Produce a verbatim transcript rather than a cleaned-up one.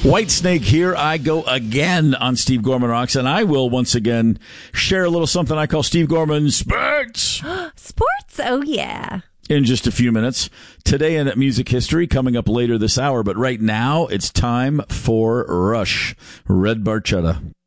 Whitesnake, here I go again on Steve Gorman Rocks, and I will once again share a little something I call Steve Gorman Sports. Sports? Oh, yeah. In just a few minutes. Today in music history, coming up later this hour, but right now it's time for Rush. Red Barchetta.